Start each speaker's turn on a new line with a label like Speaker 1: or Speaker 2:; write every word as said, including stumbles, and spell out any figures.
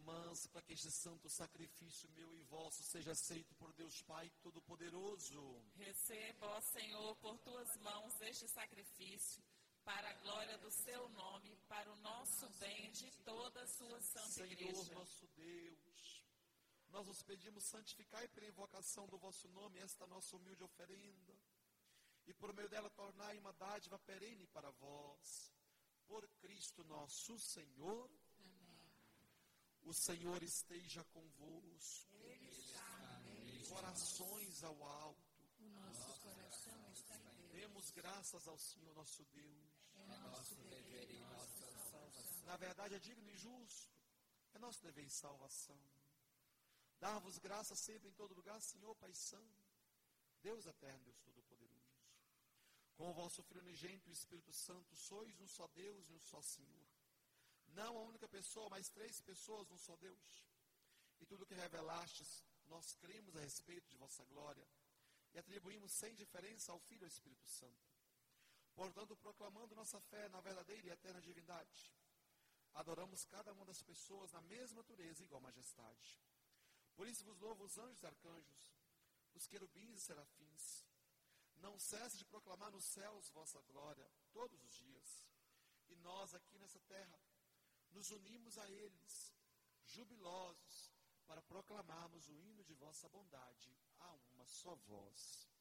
Speaker 1: irmãs, para que este santo sacrifício meu e vosso seja aceito por Deus Pai Todo-Poderoso.
Speaker 2: Receba, ó Senhor, por tuas mãos este sacrifício, para a glória do seu nome, para o nosso bem de toda a sua santa
Speaker 1: Senhor,
Speaker 2: igreja.
Speaker 1: nosso Deus, nós os pedimos, santificai pela invocação do vosso nome esta nossa humilde oferenda, e por meio dela tornai uma dádiva perene para vós, por Cristo nosso Senhor.
Speaker 2: Amém.
Speaker 1: O Senhor esteja convosco.
Speaker 2: Ele está no meio.
Speaker 1: Corações ao alto.
Speaker 2: O nosso coração está em Deus.
Speaker 1: Demos graças ao Senhor nosso Deus.
Speaker 2: É nosso dever e nossa salvação.
Speaker 1: Na verdade é digno e justo, é nosso dever e salvação. Dar-vos graças sempre em todo lugar, Senhor Pai Santo, Deus eterno, Deus Todo-Poderoso. Com o vosso Filho unigênito e Espírito Santo, sois um só Deus e um só Senhor. Não a única pessoa, mas três pessoas, um só Deus. E tudo que revelastes, nós cremos a respeito de vossa glória e atribuímos sem diferença ao Filho e ao Espírito Santo. Portanto, proclamando nossa fé na verdadeira e eterna divindade, adoramos cada uma das pessoas na mesma natureza e igual majestade. Por isso vos louvo os anjos e arcanjos, os querubins e serafins. Não cesse de proclamar nos céus vossa glória todos os dias. E nós aqui nessa terra nos unimos a eles, jubilosos, para proclamarmos o hino de vossa bondade a uma só voz.